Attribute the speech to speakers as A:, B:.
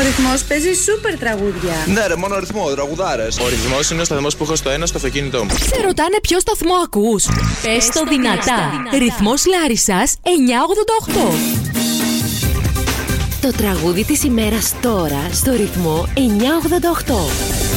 A: Ρυθμός παίζει σούπερ τραγούδια.
B: Ναι, ρε, μόνο ρυθμό, τραγουδάρες.
C: Ο Ρυθμός είναι ο σταθμός που έχω στο ένα στο αυτοκίνητό μου.
D: Σε ρωτάνε ποιο σταθμό ακούς? Πες το δυνατά. Ρυθμός Λάρισσας 988.
E: Το τραγούδι της ημέρας τώρα στο ρυθμό 988.